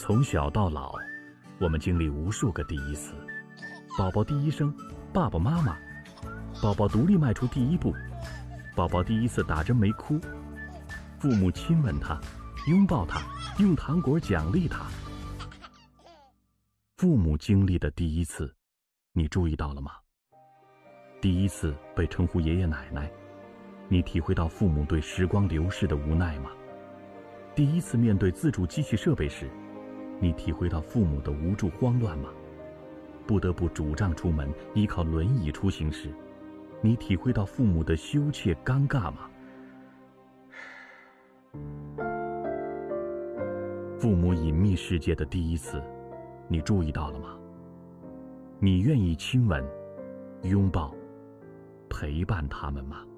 从小到老，我们经历无数个第一次：宝宝第一声，爸爸妈妈；宝宝独立迈出第一步；宝宝第一次打针没哭；父母亲吻他，拥抱他，用糖果奖励他。父母经历的第一次，你注意到了吗？第一次被称呼爷爷奶奶，你体会到父母对时光流逝的无奈吗？第一次面对自主机器设备时，你体会到父母的无助慌乱吗？不得不拄杖出门，依靠轮椅出行时，你体会到父母的羞怯尴尬吗？父母隐秘世界的第一次，你注意到了吗？你愿意亲吻、拥抱、陪伴他们吗？